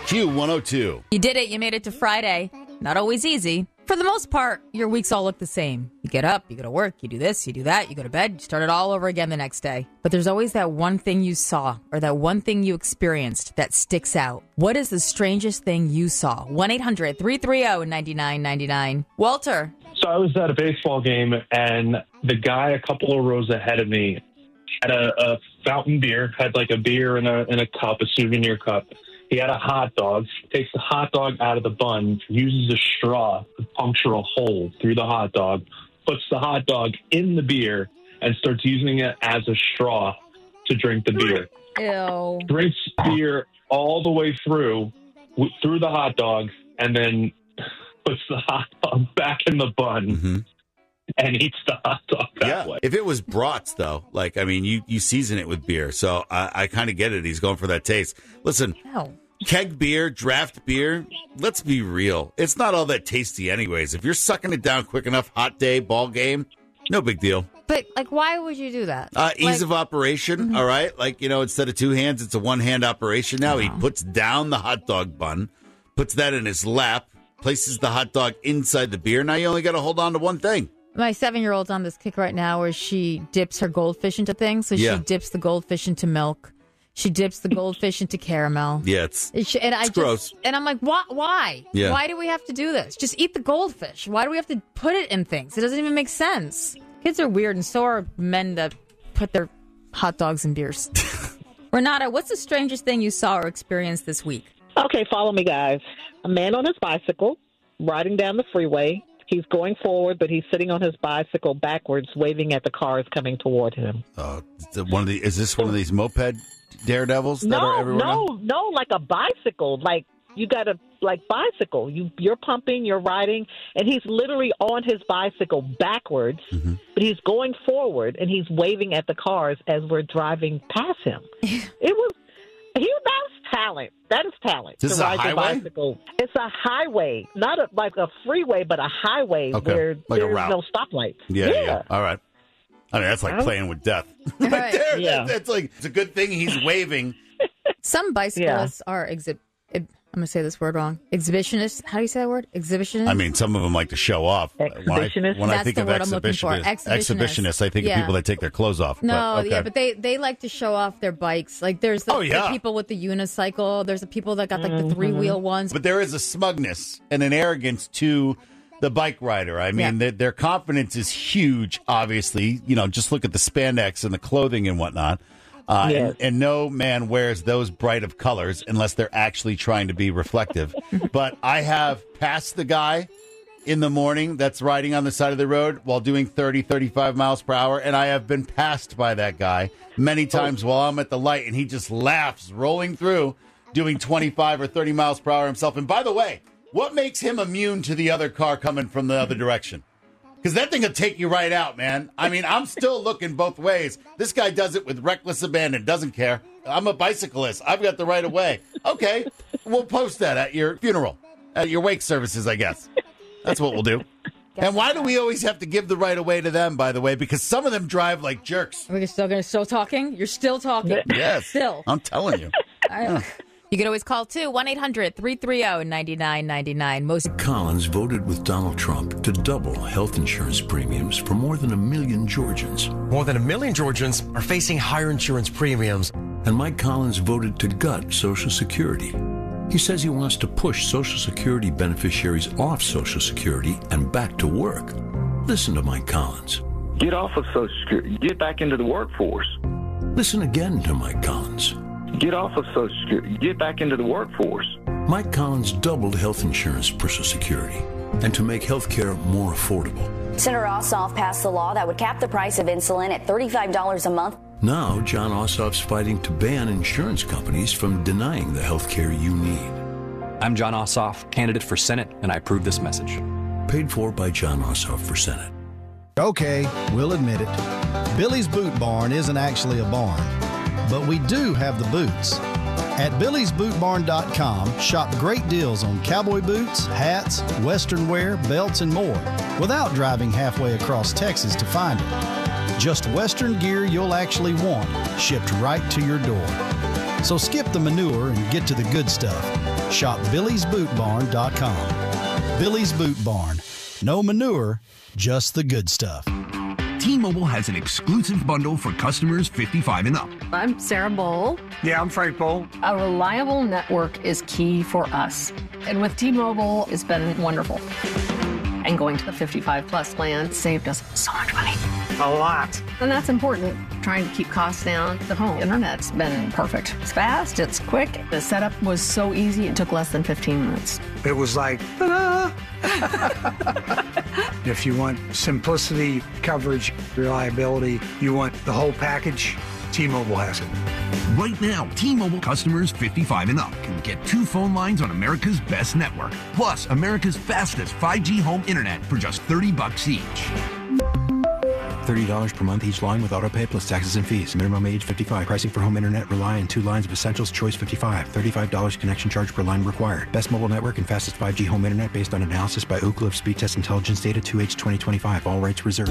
Q102. You did it. You made it to Friday. Not always easy. For the most part, your weeks all look the same. You get up, you go to work, you do this, you do that, you go to bed, you start it all over again the next day. But there's always that one thing you saw or that one thing you experienced that sticks out. What is the strangest thing you saw? 1-800-330-9999. Walter. So I was at a baseball game, and the guy a couple of rows ahead of me had a fountain beer, had like a beer in a cup, a souvenir cup. He had a hot dog, takes the hot dog out of the bun, uses a straw to puncture a hole through the hot dog, puts the hot dog in the beer, and starts using it as a straw to drink the beer. Ew. Drinks beer all the way through the hot dog, and then puts the hot dog back in the bun and eats the hot dog that way. If it was brats, though, you season it with beer. So I kind of get it. He's going for that taste. Listen, keg beer, draft beer, let's be real. It's not all that tasty anyways. If you're sucking it down quick enough, hot day, ball game, no big deal. But, why would you do that? Ease of operation, all right? Instead of two hands, it's a one-hand operation now. He puts down the hot dog bun, puts that in his lap, places the hot dog inside the beer. Now you only got to hold on to one thing. My 7-year-old's on this kick right now where she dips her goldfish into things. So she dips the goldfish into milk. She dips the goldfish into caramel. Yeah, it's gross. And I'm like, why? Yeah. Why do we have to do this? Just eat the goldfish. Why do we have to put it in things? It doesn't even make sense. Kids are weird, and so are men that put their hot dogs in beers. Renata, what's the strangest thing you saw or experienced this week? Okay, follow me, guys. A man on his bicycle riding down the freeway. He's going forward, but he's sitting on his bicycle backwards, waving at the cars coming toward him. Is this one of these moped daredevils that are everywhere now? No, like a bicycle. Like, you got a bicycle. You're pumping, you're riding, and he's literally on his bicycle backwards, but he's going forward, and he's waving at the cars as we're driving past him. That's talent. That is talent. This is a highway? Bicycle. It's a highway, not a freeway, but a highway where there's no stoplights. Yeah. All right. I mean, that's like playing with death. Right. It's a good thing he's waving. Some bicyclists are I'm going to say this word wrong. Exhibitionists. How do you say that word? Exhibitionists? I mean, some of them like to show off. Exhibitionists? When I That's think the of word I'm looking for. exhibitionists, I think of people that take their clothes off. No, but they like to show off their bikes. Like there's the people with the unicycle. There's the people that got like the 3-wheel ones. But there is a smugness and an arrogance to the bike rider. I mean, their confidence is huge, obviously. Just look at the spandex and the clothing and whatnot. And no man wears those bright of colors unless they're actually trying to be reflective. But I have passed the guy in the morning that's riding on the side of the road while doing 30, 35 miles per hour. And I have been passed by that guy many times while I'm at the light. And he just laughs, rolling through, doing 25 or 30 miles per hour himself. And by the way, what makes him immune to the other car coming from the other direction? Because that thing will take you right out, man. I mean, I'm still looking both ways. This guy does it with reckless abandon, doesn't care. I'm a bicyclist. I've got the right of way. Okay, we'll post that at your funeral, at your wake services, I guess. That's what we'll do. And why do we always have to give the right of way to them, by the way? Because some of them drive like jerks. Are we still talking? You're still talking? Yes. Still. I'm telling you. You can always call, too, 1-800-330-9999. Collins voted with Donald Trump to double health insurance premiums for more than 1 million Georgians. More than 1 million Georgians are facing higher insurance premiums. And Mike Collins voted to gut Social Security. He says he wants to push Social Security beneficiaries off Social Security and back to work. Listen to Mike Collins. Get off of Social Security. Get back into the workforce. Listen again to Mike Collins. Get off of Social Security. Get back into the workforce. Mike Collins doubled health insurance for Social Security and to make health care more affordable. Senator Ossoff passed a law that would cap the price of insulin at $35 a month. Now, John Ossoff's fighting to ban insurance companies from denying the health care you need. I'm John Ossoff, candidate for Senate, and I approve this message. Paid for by John Ossoff for Senate. Okay, we'll admit it. Billy's Boot Barn isn't actually a barn, but we do have the boots. At BillysBootBarn.com, shop great deals on cowboy boots, hats, western wear, belts, and more without driving halfway across Texas to find it. Just Western gear you'll actually want, shipped right to your door. So skip the manure and get to the good stuff. Shop BillysBootBarn.com. Billy's Boot Barn. No manure, just the good stuff. T-Mobile has an exclusive bundle for customers 55 and up. I'm Sarah Bowl. Yeah, I'm Frank Bowl. A reliable network is key for us. And with T-Mobile, it's been wonderful. And going to the 55-plus plan saved us so much money. A lot. And that's important. Trying to keep costs down. The home internet's been perfect. It's fast, it's quick. The setup was so easy, it took less than 15 minutes. It was like, ta-da! If you want simplicity, coverage, reliability, you want the whole package, T-Mobile has it. Right now, T-Mobile customers 55 and up can get 2 phone lines on America's best network, plus America's fastest 5G home internet for just $30 each. $30 per month each line with autopay plus taxes and fees. Minimum age 55. Pricing for home internet rely on 2 lines of Essentials. Choice 55. $35 connection charge per line required. Best mobile network and fastest 5G home internet based on analysis by Ookla of Speed Test Intelligence data 2H 2025. All rights reserved.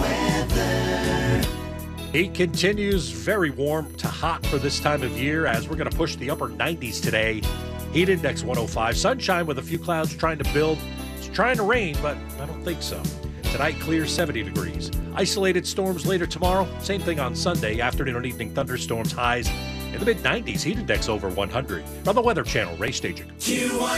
Heat continues very warm to hot for this time of year as we're going to push the upper 90s today. Heat index 105. Sunshine with a few clouds trying to build. It's trying to rain, but I don't think so. Tonight, clear 70 degrees. Isolated storms later tomorrow. Same thing on Sunday. Afternoon and evening thunderstorms, highs in the mid-90s. Heat index over 100. From the Weather Channel, Ray Staging.